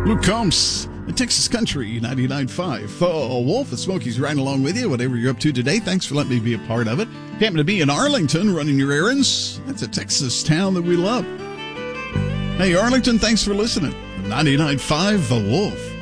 Luke Combs, the Texas Country 99.5. Wolf of Smokies right along with you, whatever you're up to today. Thanks for letting me be a part of it. If you happen to be in Arlington running your errands, that's a Texas town that we love. Hey, Arlington, thanks for listening. 99.5 The Wolf.